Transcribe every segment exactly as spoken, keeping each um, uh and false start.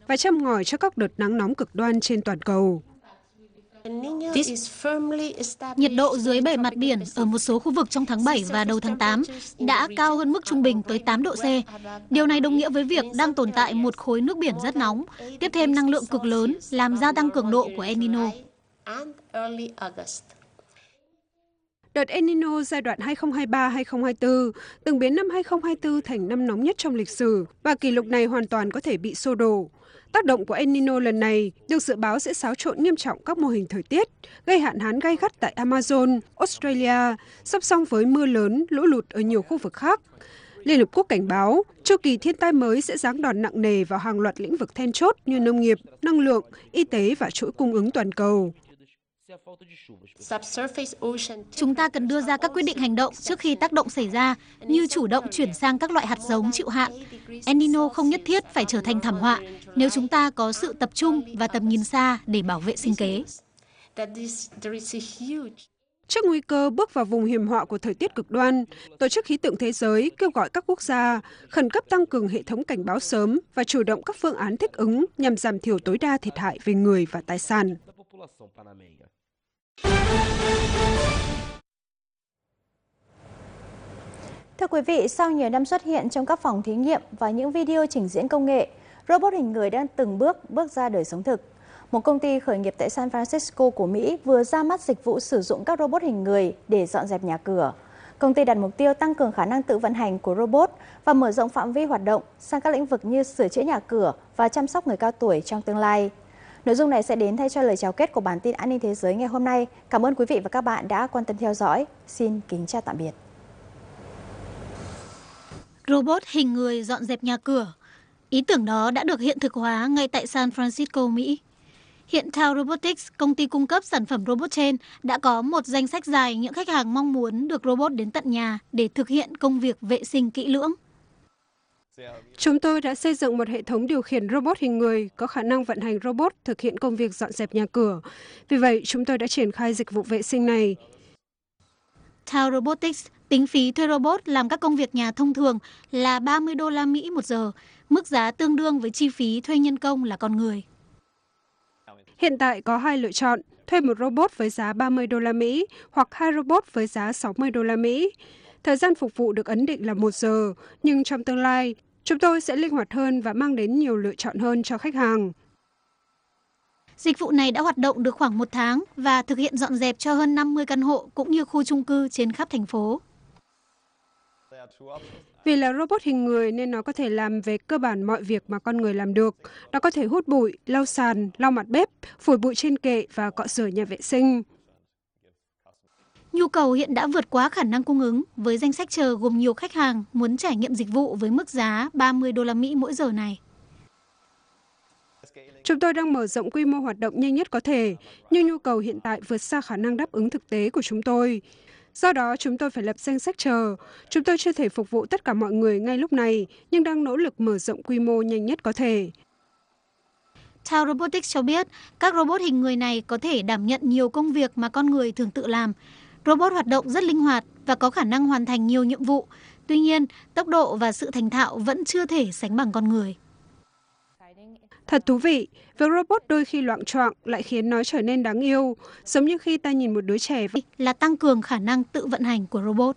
và châm ngòi cho các đợt nắng nóng cực đoan trên toàn cầu. Nhiệt độ dưới bề mặt biển ở một số khu vực trong tháng bảy và đầu tháng tám đã cao hơn mức trung bình tới tám độ C. Điều này đồng nghĩa với việc đang tồn tại một khối nước biển rất nóng, tiếp thêm năng lượng cực lớn làm gia tăng cường độ của El Nino. Đợt El Nino giai đoạn hai không hai ba hai không hai tư từng biến năm hai không hai tư thành năm nóng nhất trong lịch sử và kỷ lục này hoàn toàn có thể bị xô đổ. Tác động của El Nino lần này được dự báo sẽ xáo trộn nghiêm trọng các mô hình thời tiết, gây hạn hán gay gắt tại Amazon, Australia, song song với mưa lớn, lũ lụt ở nhiều khu vực khác. Liên Hợp Quốc cảnh báo, chu kỳ thiên tai mới sẽ giáng đòn nặng nề vào hàng loạt lĩnh vực then chốt như nông nghiệp, năng lượng, y tế và chuỗi cung ứng toàn cầu. Chúng ta cần đưa ra các quyết định hành động trước khi tác động xảy ra, như chủ động chuyển sang các loại hạt giống chịu hạn. El Nino không nhất thiết phải trở thành thảm họa nếu chúng ta có sự tập trung và tầm nhìn xa để bảo vệ sinh kế. Trước nguy cơ bước vào vùng hiểm họa của thời tiết cực đoan, Tổ chức Khí tượng Thế giới kêu gọi các quốc gia khẩn cấp tăng cường hệ thống cảnh báo sớm và chủ động các phương án thích ứng nhằm giảm thiểu tối đa thiệt hại về người và tài sản. Thưa quý vị, sau nhiều năm xuất hiện trong các phòng thí nghiệm và những video trình diễn công nghệ, robot hình người đang từng bước bước ra đời sống thực. Một công ty khởi nghiệp tại San Francisco của Mỹ vừa ra mắt dịch vụ sử dụng các robot hình người để dọn dẹp nhà cửa. Công ty đặt mục tiêu tăng cường khả năng tự vận hành của robot và mở rộng phạm vi hoạt động sang các lĩnh vực như sửa chữa nhà cửa và chăm sóc người cao tuổi trong tương lai. Nội dung này sẽ đến thay cho lời chào kết của bản tin An ninh Thế giới ngày hôm nay. Cảm ơn quý vị và các bạn đã quan tâm theo dõi. Xin kính chào tạm biệt. Robot hình người dọn dẹp nhà cửa. Ý tưởng đó đã được hiện thực hóa ngay tại San Francisco, Mỹ. Hiện Tao Robotics, công ty cung cấp sản phẩm robot trên, đã có một danh sách dài những khách hàng mong muốn được robot đến tận nhà để thực hiện công việc vệ sinh kỹ lưỡng. Chúng tôi đã xây dựng một hệ thống điều khiển robot hình người có khả năng vận hành robot thực hiện công việc dọn dẹp nhà cửa. Vì vậy, chúng tôi đã triển khai dịch vụ vệ sinh này. Tao Robotics tính phí thuê robot làm các công việc nhà thông thường là ba mươi đô la Mỹ một giờ, mức giá tương đương với chi phí thuê nhân công là con người. Hiện tại có hai lựa chọn, thuê một robot với giá ba mươi đô la Mỹ hoặc hai robot với giá sáu mươi đô la Mỹ. Thời gian phục vụ được ấn định là một giờ, nhưng trong tương lai, chúng tôi sẽ linh hoạt hơn và mang đến nhiều lựa chọn hơn cho khách hàng. Dịch vụ này đã hoạt động được khoảng một tháng và thực hiện dọn dẹp cho hơn năm mươi căn hộ cũng như khu chung cư trên khắp thành phố. Vì là robot hình người nên nó có thể làm về cơ bản mọi việc mà con người làm được. Nó có thể hút bụi, lau sàn, lau mặt bếp, phủi bụi trên kệ và cọ rửa nhà vệ sinh. Nhu cầu hiện đã vượt quá khả năng cung ứng, với danh sách chờ gồm nhiều khách hàng muốn trải nghiệm dịch vụ với mức giá ba mươi đô la Mỹ mỗi giờ này. Chúng tôi đang mở rộng quy mô hoạt động nhanh nhất có thể, nhưng nhu cầu hiện tại vượt xa khả năng đáp ứng thực tế của chúng tôi. Do đó, chúng tôi phải lập danh sách chờ. Chúng tôi chưa thể phục vụ tất cả mọi người ngay lúc này, nhưng đang nỗ lực mở rộng quy mô nhanh nhất có thể. Tao Robotics cho biết, các robot hình người này có thể đảm nhận nhiều công việc mà con người thường tự làm. Robot hoạt động rất linh hoạt và có khả năng hoàn thành nhiều nhiệm vụ. Tuy nhiên, tốc độ và sự thành thạo vẫn chưa thể sánh bằng con người. Thật thú vị, việc robot đôi khi loạng choạng lại khiến nó trở nên đáng yêu, giống như khi ta nhìn một đứa trẻ. Là tăng cường khả năng tự vận hành của robot.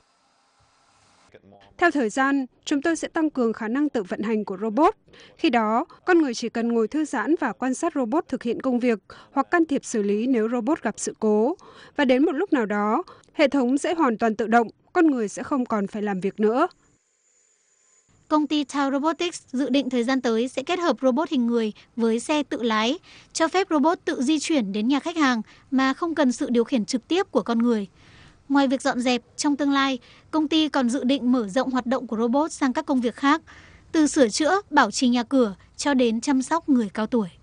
Theo thời gian, chúng tôi sẽ tăng cường khả năng tự vận hành của robot. Khi đó, con người chỉ cần ngồi thư giãn và quan sát robot thực hiện công việc hoặc can thiệp xử lý nếu robot gặp sự cố. Và đến một lúc nào đó, hệ thống sẽ hoàn toàn tự động, con người sẽ không còn phải làm việc nữa. Công ty Tao Robotics dự định thời gian tới sẽ kết hợp robot hình người với xe tự lái, cho phép robot tự di chuyển đến nhà khách hàng mà không cần sự điều khiển trực tiếp của con người. Ngoài việc dọn dẹp, trong tương lai, công ty còn dự định mở rộng hoạt động của robot sang các công việc khác, từ sửa chữa, bảo trì nhà cửa cho đến chăm sóc người cao tuổi.